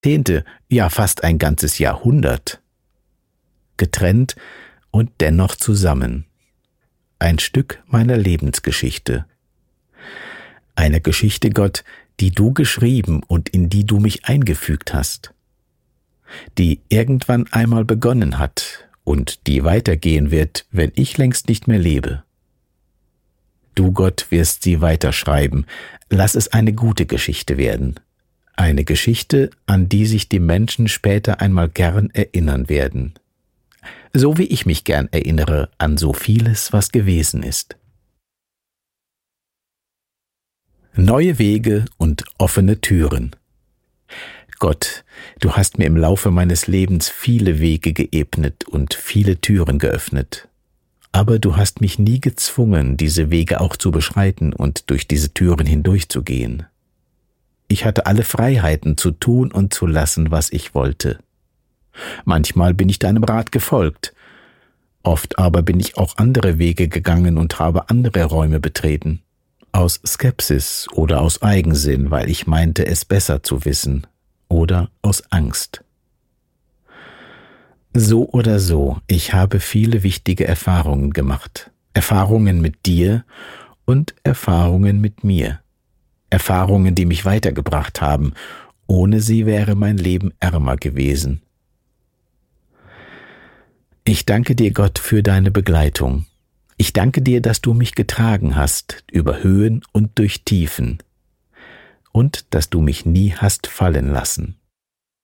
Jahrzehnte, ja fast ein ganzes Jahrhundert. Getrennt und dennoch zusammen. Ein Stück meiner Lebensgeschichte. Eine Geschichte, Gott, die du geschrieben und in die du mich eingefügt hast. Die irgendwann einmal begonnen hat und die weitergehen wird, wenn ich längst nicht mehr lebe. Du, Gott, wirst sie weiterschreiben. Lass es eine gute Geschichte werden. Eine Geschichte, an die sich die Menschen später einmal gern erinnern werden. So wie ich mich gern erinnere an so vieles, was gewesen ist. Neue Wege und offene Türen. Gott, du hast mir im Laufe meines Lebens viele Wege geebnet und viele Türen geöffnet. Aber du hast mich nie gezwungen, diese Wege auch zu beschreiten und durch diese Türen hindurchzugehen. Ich hatte alle Freiheiten zu tun und zu lassen, was ich wollte. Manchmal bin ich deinem Rat gefolgt, oft aber bin ich auch andere Wege gegangen und habe andere Räume betreten, aus Skepsis oder aus Eigensinn, weil ich meinte, es besser zu wissen, oder aus Angst. So oder so, ich habe viele wichtige Erfahrungen gemacht, Erfahrungen mit dir und Erfahrungen mit mir. Erfahrungen, die mich weitergebracht haben. Ohne sie wäre mein Leben ärmer gewesen. Ich danke dir, Gott, für deine Begleitung. Ich danke dir, dass du mich getragen hast, über Höhen und durch Tiefen. Und dass du mich nie hast fallen lassen.